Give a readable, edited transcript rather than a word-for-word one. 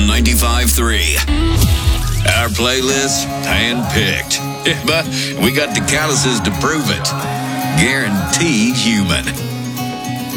95.3. Our playlist, hand-picked. But we got the calluses to prove it. Guaranteed human.